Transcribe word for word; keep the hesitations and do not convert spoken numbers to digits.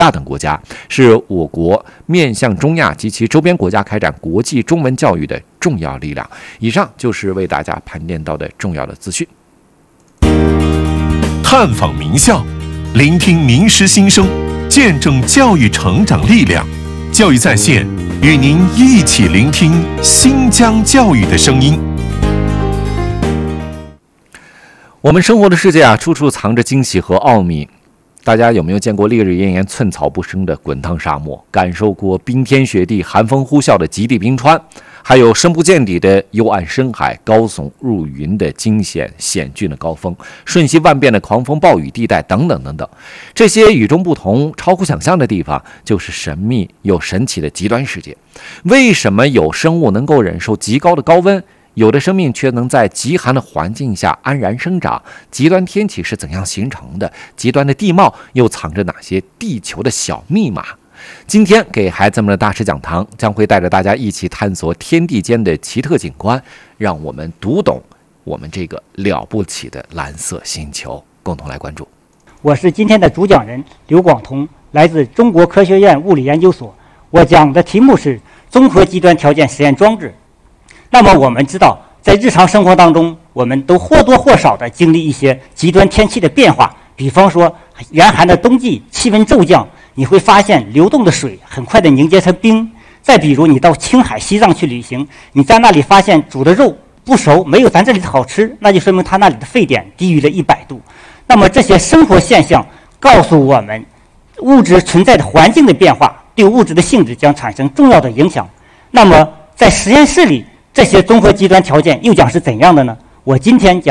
亚等国家，是我国面向中亚及其周边国家开展国际中文教育的重要力量。以上就是为大家盘点到的重要的资讯。 探访名校，聆听名师心声，见证教育成长力量。教育在线，与您一起聆听新疆教育的声音。 我们生活的世界啊，处处藏着惊喜和奥秘。大家有没有见过烈日炎炎、寸草不生的滚烫沙漠？感受过冰天雪地、寒风呼啸的极地冰川？还有深不见底的幽暗深海、高耸入云的惊险险峻的高峰、瞬息万变的狂风暴雨地带等等等等。这些与众不同、超乎想象的地方，就是神秘又神奇的极端世界。为什么有生物能够忍受极高的高温？有的生命却能在极寒的环境下安然生长。极端天气是怎样形成的？极端的地貌又藏着哪些地球的小密码？今天给孩子们的大师讲堂将会带着大家一起探索天地间的奇特景观，让我们读懂我们这个了不起的蓝色星球。共同来关注。 我是今天的主讲人刘广彤，来自中国科学院物理研究所。我讲的题目是综合极端条件实验装置。那么我们知道，在日常生活当中，我们都或多或少地经历一些极端天气的变化。比方说，严寒的冬季，气温骤降，你会发现流动的水很快地凝结成冰。再比如，你到青海、西藏去旅行，你在那里发现煮的肉不熟，没有咱这里的好吃，那就说明它那里的沸点低于了一百度。那么这些生活现象告诉我们，物质存在的环境的变化对物质的性质将产生重要的影响。那么在实验室里，这些综合极端条件又将是怎样的呢？我今天讲